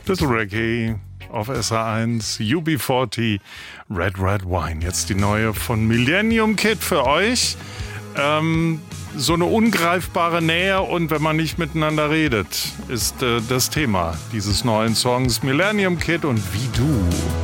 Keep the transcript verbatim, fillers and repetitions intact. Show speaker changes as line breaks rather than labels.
Bisschen Reggae auf S R eins, U B vierzig, Red Red Wine. Jetzt die neue von Millennium Kid für euch. Ähm, so eine ungreifbare Nähe und wenn man nicht miteinander redet, ist äh, das Thema dieses neuen Songs Millennium Kid und Wie Du.